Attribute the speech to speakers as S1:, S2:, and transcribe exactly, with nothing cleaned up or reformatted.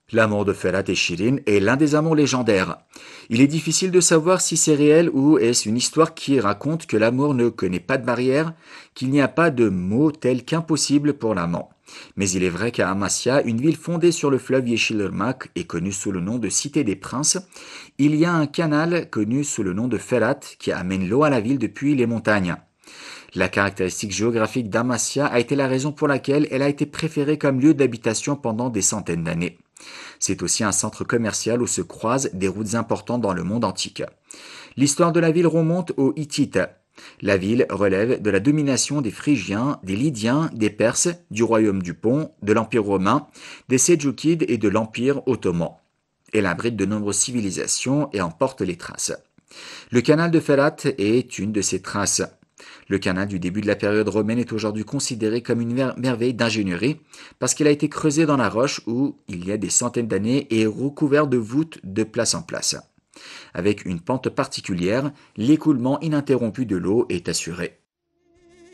S1: L'amour de Ferhat et Shirin est l'un des amours légendaires. Il est difficile de savoir si c'est réel ou est-ce une histoire qui raconte que l'amour ne connaît pas de barrière, qu'il n'y a pas de mot tel qu'impossible pour l'amant. Mais il est vrai qu'à Amasya, une ville fondée sur le fleuve Yeşilırmak et connue sous le nom de Cité des Princes, il y a un canal connu sous le nom de Ferhat qui amène l'eau à la ville depuis les montagnes. La caractéristique géographique d'Amasya a été la raison pour laquelle elle a été préférée comme lieu d'habitation pendant des centaines d'années. C'est aussi un centre commercial où se croisent des routes importantes dans le monde antique. L'histoire de la ville remonte aux Hittites. La ville relève de la domination des Phrygiens, des Lydiens, des Perses, du royaume du Pont, de l'Empire romain, des Seljoukides et de l'Empire ottoman. Elle abrite de nombreuses civilisations et en porte les traces. Le canal de Ferhat est une de ces traces. Le canal du début de la période romaine est aujourd'hui considéré comme une merveille d'ingénierie parce qu'il a été creusé dans la roche où il y a des centaines d'années et est recouvert de voûtes de place en place. Avec une pente particulière, l'écoulement ininterrompu de l'eau est assuré.